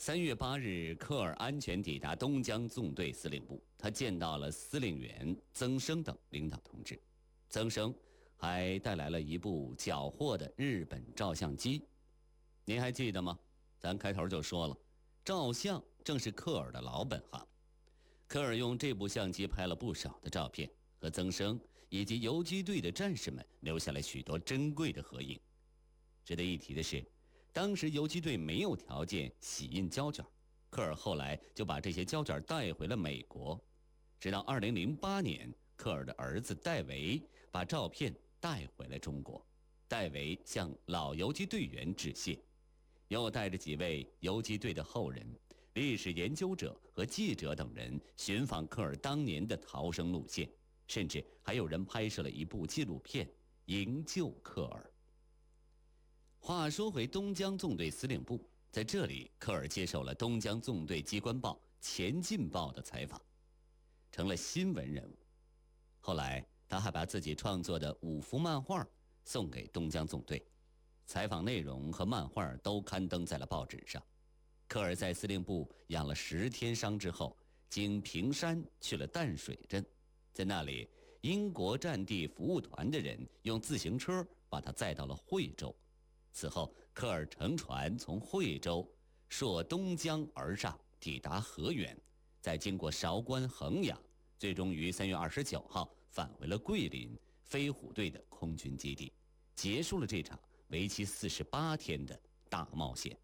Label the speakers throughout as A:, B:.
A: 3月8日，科尔安全抵达东江纵队司令部，他见到了司令员曾生等领导同志。曾生还带来了一部缴获的日本照相机。您还记得吗？咱开头就说了，照相正是科尔的老本行。科尔用这部相机拍了不少的照片，和曾生以及游击队的战士们留下了许多珍贵的合影。值得一提的是，当时游击队没有条件洗印胶卷，科尔后来就把这些胶卷带回了美国。直到2008年，科尔的儿子戴维把照片带回了中国。戴维向老游击队员致谢，又带着几位游击队的后人、历史研究者和记者等人寻访科尔当年的逃生路线，甚至还有人拍摄了一部纪录片营救科尔。话说回东江纵队司令部，在这里，科尔接受了东江纵队机关报《前进报》的采访，成了新闻人物。后来，他还把自己创作的5幅漫画送给东江纵队，采访内容和漫画都刊登在了报纸上。科尔在司令部养了10天伤之后，经平山去了淡水镇，在那里，英国战地服务团的人用自行车把他载到了惠州。此后，科尔乘船从惠州溯东江而上，抵达河源，再经过韶关、衡阳，最终于3月29号返回了桂林飞虎队的空军基地，结束了这场为期48天的大冒险。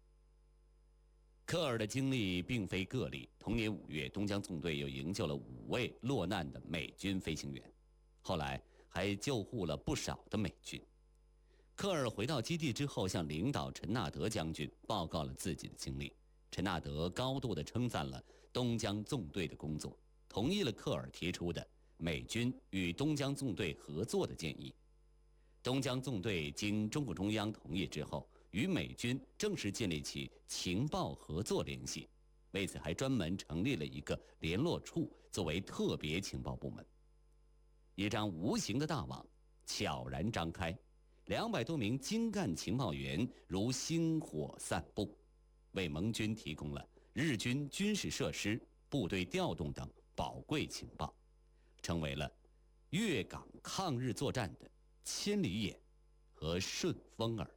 A: 科尔的经历并非个例，同年5月，东江纵队又营救了5位落难的美军飞行员，后来还救护了不少的美军。科尔回到基地之后，向领导陈纳德将军报告了自己的经历。陈纳德高度地称赞了东江纵队的工作，同意了科尔提出的美军与东江纵队合作的建议。东江纵队经中共中央同意之后，与美军正式建立起情报合作联系，为此还专门成立了一个联络处作为特别情报部门。一张无形的大网悄然张开，200多名精干情报员如星火散布，为盟军提供了日军军事设施、部队调动等宝贵情报，成为了粤港抗日作战的千里眼和顺风耳。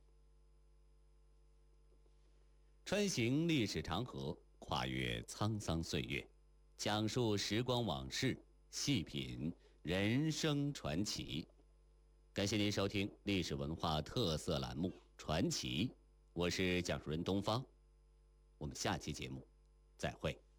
A: 穿行历史长河，跨越沧桑岁月，讲述时光往事，细品人生传奇。感谢您收听历史文化特色栏目《传奇》，我是讲述人东方。我们下期节目再会。